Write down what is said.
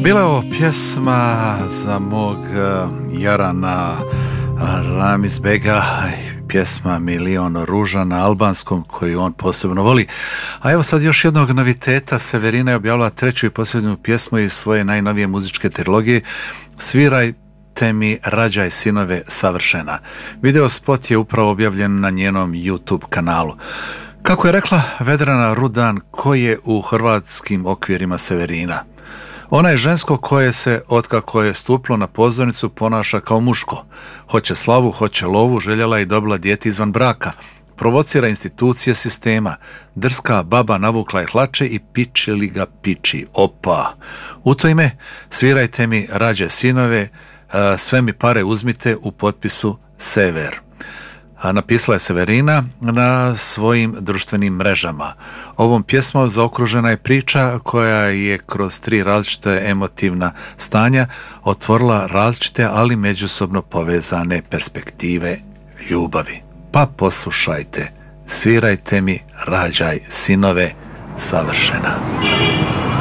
Bila je ovo pjesma za mog Jarana Ramizbega, pjesma Milion ruža na albanskom koju on posebno voli. A evo sad još jednog noviteta. Severina je objavila treću i posljednju pjesmu iz svoje najnovije muzičke trilogije Svirajte mi, rađaj sinove, savršena. Video spot je upravo objavljen na njenom YouTube kanalu. Kako je rekla Vedrana Rudan, ko je u hrvatskim okvirima Severina? Ona je žensko koje se, otkako je stupilo na pozornicu, ponaša kao muško. Hoće slavu, hoće lovu, željela i dobila dijete izvan braka. Provocira institucije sistema. Drska baba navukla je hlače i piči li ga piči. Opa! U to ime, svirajte mi, rađe sinove, sve mi pare uzmite, u potpisu Sever. Napisala je Severina na svojim društvenim mrežama. Ovom pjesmom zaokružena je priča koja je kroz 3 različite emotivna stanja otvorila različite, ali međusobno povezane perspektive ljubavi. Pa poslušajte, svirajte mi, rađaj sinove, savršena.